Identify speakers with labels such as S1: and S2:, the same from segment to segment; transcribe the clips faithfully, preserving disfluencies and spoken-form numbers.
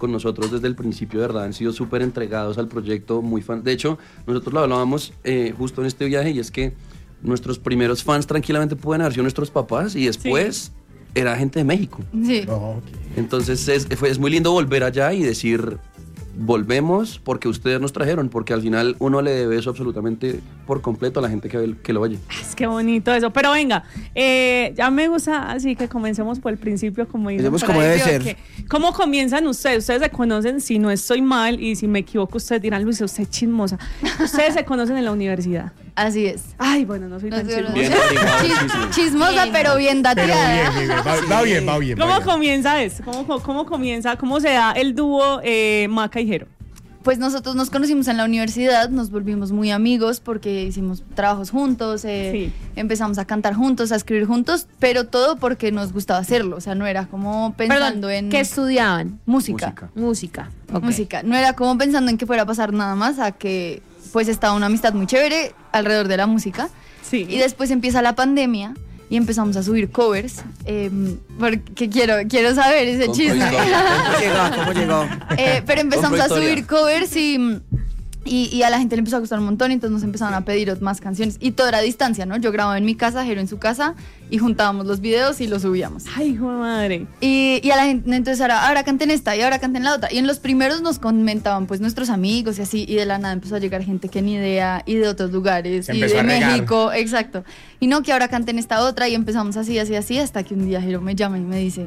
S1: con nosotros desde el principio, de verdad, han sido súper entregados al proyecto, muy fan. De hecho, nosotros lo hablábamos eh, justo en este viaje, y es que nuestros primeros fans tranquilamente pueden haber sido nuestros papás, y después sí. era gente de México.
S2: Sí.
S3: Oh, okay.
S1: Entonces es, fue, es muy lindo volver allá y decir, volvemos porque ustedes nos trajeron, porque al final uno le debe eso absolutamente por completo a la gente que, que lo oye.
S4: Es que bonito eso, pero venga, eh, ya me gusta así que comencemos por el principio, como dicen.
S3: Como debe ser.
S4: Que, ¿cómo comienzan ustedes? Ustedes se conocen, si no estoy mal, y si me equivoco ustedes dirán, Luisa, usted es chismosa. Ustedes se conocen en la universidad.
S2: Así es.
S4: Ay, bueno, no soy
S2: No
S4: tan
S2: sé,
S4: chismosa.
S1: Bien,
S2: Chis- chismosa,
S4: Bien.
S2: pero bien
S3: Pero
S2: dateada.
S3: bien, bien, bien. Va, va bien, va bien.
S4: ¿Cómo
S3: va bien.
S4: comienza eso? ¿Cómo, cómo, cómo comienza, cómo se da el dúo eh, Maca y Jero?
S2: Pues nosotros nos conocimos en la universidad, nos volvimos muy amigos porque hicimos trabajos juntos, eh,
S4: Sí.
S2: empezamos a cantar juntos, a escribir juntos, pero todo porque nos gustaba hacerlo, o sea, no era como pensando
S5: Perdón,
S2: en
S5: ¿qué estudiaban?
S2: música,
S1: Música.
S5: Música. Ok.
S2: música, no era como pensando en que fuera a pasar nada más, a que pues estaba una amistad muy chévere alrededor de la música,
S4: Sí.
S2: y después empieza la pandemia y empezamos a subir covers, eh, porque quiero, quiero saber ese
S1: Compro
S2: chisme.
S1: historia.
S3: ¿Cómo llegó? ¿Cómo llegó?
S2: Eh, pero empezamos
S1: Compro
S2: a
S1: historia.
S2: subir covers y, y, y a la gente le empezó a gustar un montón, y entonces nos empezaron a pedir más canciones. Y todo era a distancia, ¿no? Yo grababa en mi casa, Jero en su casa, y juntábamos los videos y los subíamos.
S4: Ay, hijo de madre.
S2: Y, y a la gente, entonces ahora, ahora canten esta y ahora canten la otra. Y en los primeros nos comentaban pues nuestros amigos y así, y de la nada empezó a llegar gente que ni idea, y de otros lugares,
S3: Se
S2: y
S3: empezó
S2: de
S3: a regar.
S2: México, exacto. Y no, que ahora canten esta otra, y empezamos así, así, así, hasta que un día Jero me llama y me dice,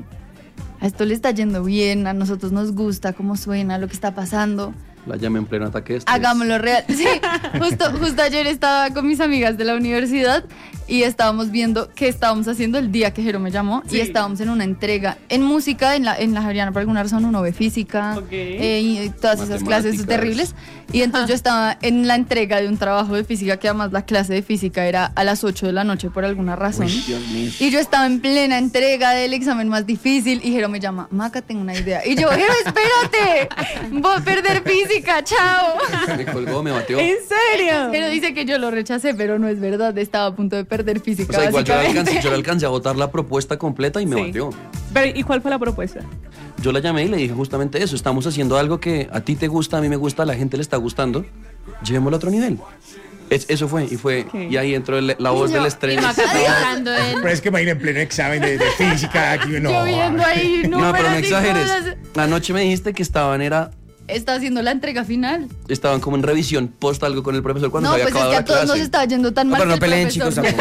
S2: a esto le está yendo bien, a nosotros nos gusta cómo suena, lo que está pasando.
S1: La llamé en pleno ataque de estrés.
S2: Hagámoslo real. Sí, justo, justo ayer estaba con mis amigas de la universidad y estábamos viendo qué estábamos haciendo el día que Jero me llamó,
S4: Sí.
S2: y estábamos en una entrega en música, en la, en la Javeriana, por alguna razón uno ve física,
S4: Ok.
S2: eh, y todas esas clases
S1: Matemáticas.
S2: terribles. Y entonces yo estaba en la entrega de un trabajo de física, que además la clase de física era a las ocho de la noche por alguna razón.
S1: Uy, Dios mío.
S2: Y yo estaba en plena entrega del examen más difícil y Jero me llama, Maca, tengo una idea. Y yo, Jero, espérate, voy a perder física, chao.
S1: Me colgó, me bateó.
S4: ¿En serio?
S2: Jero dice que yo lo rechacé, pero no es verdad, estaba a punto de perder física.
S1: O sea, igual yo le,
S2: básicamente.
S1: alcancé, yo le alcancé a votar la propuesta completa y me
S4: Sí.
S1: bateó.
S4: Pero, ¿y cuál fue la propuesta?
S1: Yo la llamé y le dije justamente eso. Estamos haciendo algo que a ti te gusta, a mí me gusta, a la gente le está gustando. Llevémoslo a otro nivel. Es- eso fue, y fue,
S4: Ok.
S1: y ahí entró el- la voz del
S5: Y
S1: estrés.
S5: Maca pensando en...
S3: Pero es que imagina en pleno examen de, de física. Aquí, no.
S2: Yo viendo ahí
S1: No,
S2: números
S1: pero no
S2: y
S1: exageres.
S2: cosas.
S1: Anoche me dijiste que estaban, era,
S2: Está haciendo la entrega final.
S1: estaban como en revisión post algo con el profesor cuando
S2: No,
S1: se había
S2: pues es
S1: acabado
S2: que a
S1: la
S2: todos nos
S1: clase.
S2: estaba yendo tan
S3: No,
S2: mal.
S3: pero no
S2: que el
S3: peleen,
S2: profesor-
S3: chicos.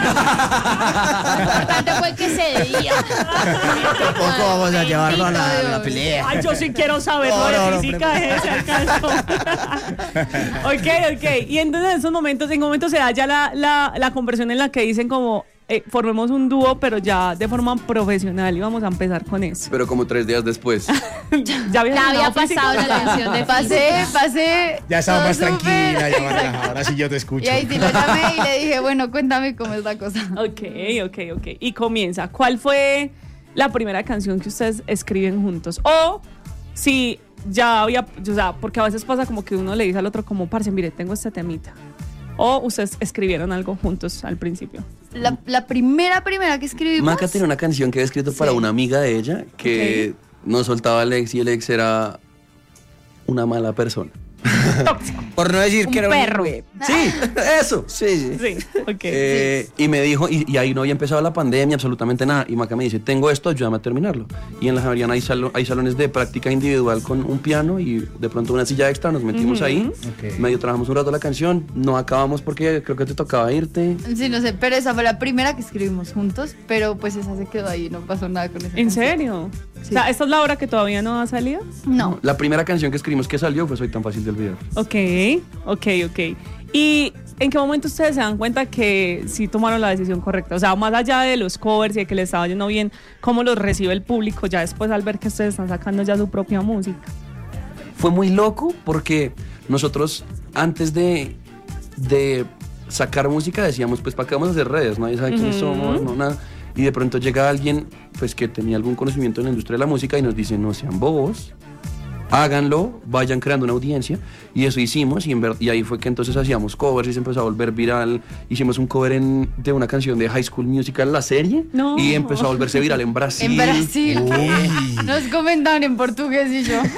S5: Lo importante fue que se día.
S3: Tampoco vamos a llevarlo a la, a la
S2: Dios.
S3: pelea.
S4: Ay, yo sí quiero saber
S3: No,
S4: lo
S3: no,
S4: de
S3: no,
S4: física de ese acaso. Ok, ok. Y entonces en esos momentos, en momentos se da ya la, la, la conversión en la que dicen como, eh, formemos un dúo, pero ya de forma profesional, y vamos a empezar con eso.
S1: Pero como tres días después.
S4: Ya había,
S5: Ya había
S4: ganado física.
S5: pasado la lección de
S2: Pasé, pasé.
S3: Ya estaba
S2: todo
S3: más
S2: súper.
S3: tranquila, ya más relajada. Ahora sí yo te escucho.
S2: Y ahí sí lo llamé y le dije, bueno, cuéntame cómo es la cosa.
S4: Ok, ok, ok. Y comienza. ¿Cuál fue la primera canción que ustedes escriben juntos? O si ya había, o sea, porque a veces pasa como que uno le dice al otro como, parce, mire, tengo este temita. O ustedes escribieron algo juntos al principio.
S2: La, la primera, primera que escribimos.
S1: Maca tiene una canción que había escrito para
S2: Sí.
S1: una amiga de ella que no soltaba al ex, y el ex era una mala persona.
S3: Por no decir
S4: Un
S3: que era
S4: perro.
S3: un...
S1: Sí, eso.
S3: Sí, sí.
S4: Sí, ok.
S1: Eh, y me dijo, y, y ahí no había empezado la pandemia, absolutamente nada. Y Maca me dice, tengo esto, ayúdame a terminarlo. Y en la Javeriana hay, salo- hay salones de práctica individual con un piano y de pronto una silla extra, nos metimos
S4: Ujú.
S1: ahí.
S3: Ok.
S1: Medio trabajamos un rato la canción, no acabamos porque creo que te tocaba irte.
S2: Sí, no sé, pero esa fue la primera que escribimos juntos, pero pues esa se quedó ahí, no pasó nada con esa
S4: ¿En
S2: canción.
S4: serio?
S2: Sí.
S4: O sea, ¿esta es la hora que todavía no ha salido?
S2: No.
S1: La primera canción que escribimos que salió fue Soy tan fácil de olvidar.
S4: Ok, ok, ok. ¿Y en qué momento ustedes se dan cuenta que sí tomaron la decisión correcta? O sea, más allá de los covers y de que les estaba yendo bien, ¿cómo los recibe el público ya después al ver que ustedes están sacando ya su propia música?
S1: Fue muy loco porque nosotros antes de, de sacar música decíamos, pues para qué vamos a hacer redes, nadie sabe quiénes
S4: Ujú.
S1: somos, no nada. Y de pronto llega alguien pues que tenía algún conocimiento en la industria de la música y nos dice, no sean bobos, háganlo, vayan creando una audiencia. Y eso hicimos, y, en ver- y ahí fue que entonces hacíamos covers y se empezó a volver viral. Hicimos un cover en- de una canción de High School Musical, la serie,
S4: No.
S1: y empezó a volverse viral en Brasil.
S2: En Brasil.
S3: Uy.
S2: Nos comentaban en portugués y yo.